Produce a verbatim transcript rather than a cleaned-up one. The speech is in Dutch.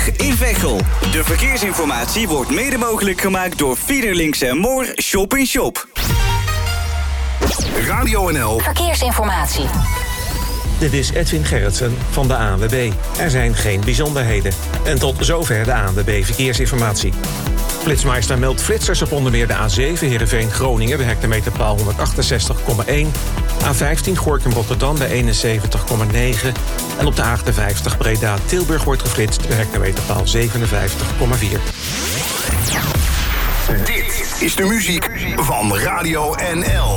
Weg in Veghel. De verkeersinformatie wordt mede mogelijk gemaakt door Fiederlinks en Moor Shop in Shop. Radio N L Verkeersinformatie. Dit is Edwin Gerritsen van de A N W B. Er zijn geen bijzonderheden. En tot zover de A N W B Verkeersinformatie. Flitsmeister meldt flitsers op onder meer de A zeven Heerenveen-Groningen... bij hectometerpaal honderdachtenzestig komma één. A vijftien Gorinchem-Rotterdam bij eenenzeventig komma negen. En op de A achtenvijftig Breda-Tilburg wordt geflitst... bij hectometerpaal zevenenvijftig komma vier. Dit is de muziek van Radio N L.